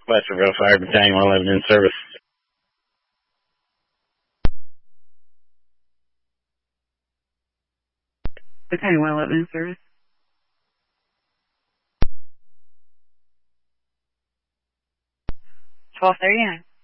Westerville Fire Battalion 111 in service. Battalion 111 in service. Twelve 39.